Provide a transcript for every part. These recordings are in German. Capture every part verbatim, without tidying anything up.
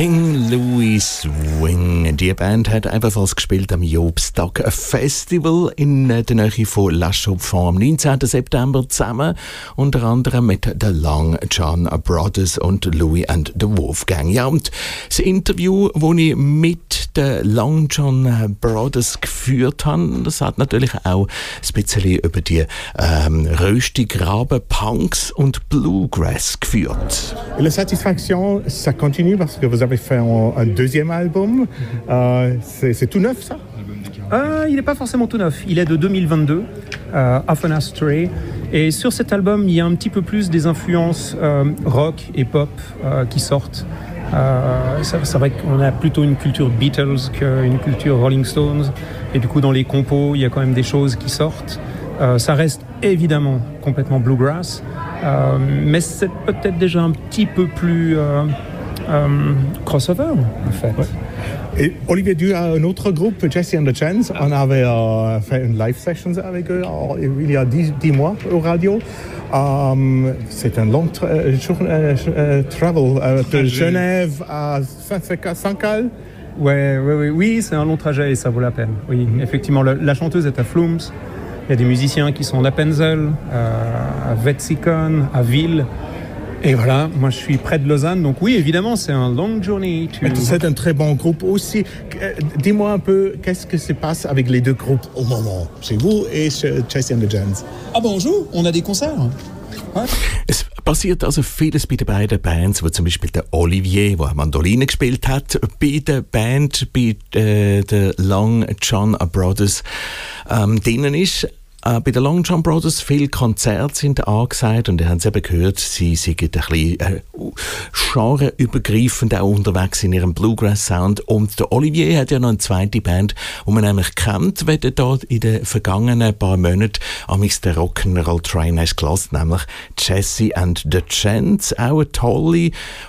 King Louis Swing. Die Band hat ebenfalls gespielt am Jobstag Festival in der Nähe von La Chaux-de-Fonds am neunzehnten September zusammen, unter anderem mit den Long John Brothers und Louis and the Wolfgang. Ja, und das Interview, das ich mit den Long John Brothers geführt habe, das hat natürlich auch ein bisschen über die ähm, Rösti-Graben, Punks und Bluegrass geführt. La Satisfaction, ça continue parce que vous avez fait un, un deuxième album. Euh, c'est, c'est tout neuf, ça? Euh, il n'est pas forcément tout neuf. Il est de deux mille vingt-deux, euh, Often Astray. Et sur cet album, il y a un petit peu plus des influences euh, rock et pop euh, qui sortent. Euh, c'est, c'est vrai qu'on a plutôt une culture Beatles qu'une culture Rolling Stones. Et du coup, dans les compos, il y a quand même des choses qui sortent. Euh, ça reste évidemment complètement bluegrass, euh, mais c'est peut-être déjà un petit peu plus euh, euh, crossover, en fait. Ouais. Et Olivier, tu as un autre groupe, Jesse and the Chance. On avait euh, fait une live session avec eux alors, il y a dix, dix mois au radio. Um, c'est un long tra- jour, euh, euh, travel euh, de Genève à Saint-Cal. Ouais, ouais, ouais, oui, c'est un long trajet et ça vaut la peine. Oui, mm-hmm. Effectivement, la, la chanteuse est à Flums. Il y a des musiciens qui sont en Appenzell, euh, à Wetzikon, à Ville. Et voilà, moi je suis près de Lausanne, donc oui, évidemment, c'est un long journey. To... Mais c'est un très bon groupe aussi. Dis-moi un peu, qu'est-ce que se passe avec les deux groupes au moment, chez vous et chez Jesse and the Gens? Ah ben on joue, on a des concerts. Ouais. Es passiert also vieles bei den beiden Bands, wo zum Beispiel der Olivier, der Mandoline gespielt hat, bei der Band, bei äh, den Long John Brothers ähm, drinnen ist. Äh, bei den Long John Brothers viele Konzerte sind angesagt und ihr habt es eben gehört, sie sind ein bisschen äh, genreübergreifend auch unterwegs in ihrem Bluegrass-Sound. Und der Olivier hat ja noch eine zweite Band, die man nämlich kennt, wenn du da in den vergangenen paar Monaten amigs den Rock'n'Roll Train hast gelassen, nämlich Jesse and the Chance, auch eine tolle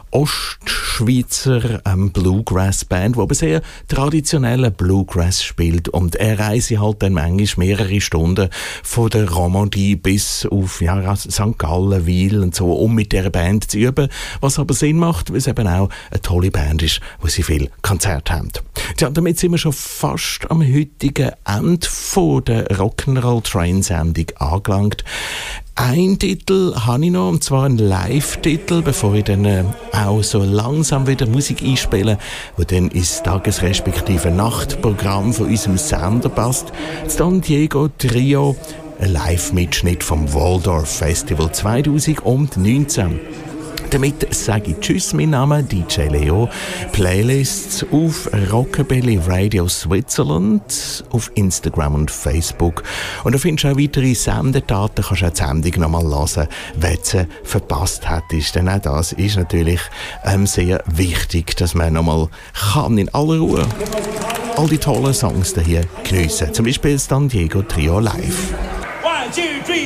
Ostschweizer ähm, Bluegrass-Band, die aber sehr traditionellen Bluegrass spielt. Und er reist halt dann manchmal mehrere Stunden von der Romandie bis auf ja, Sankt Gallen, Wil und so, um mit dieser Band zu üben. Was aber Sinn macht, weil es eben auch eine tolle Band ist, wo sie viel Konzerte haben. Tja, damit sind wir schon fast am heutigen Ende von der Rock'n'Roll Train-Sendung angelangt. Ein Titel habe ich noch, und zwar ein Live-Titel, bevor ich dann äh, auch so langsam wieder Musik einspiele, die dann ins Tages- respektive Nachtprogramm von unserem Sender passt. Das Don Diego Trio, ein Live-Mitschnitt vom Waldorf Festival zwanzig neunzehn. Damit sage ich Tschüss, mein Name D J Leo. Playlists auf Rockabilly Radio Switzerland, auf Instagram und Facebook. Und da findest du auch weitere Sendedaten, kannst du auch die Sendung nochmal hören, wenn du sie verpasst hättest. Denn auch das ist natürlich ähm, sehr wichtig, dass man nochmal kann in aller Ruhe all die tollen Songs hier geniessen. Zum Beispiel das Don Diego Trio live.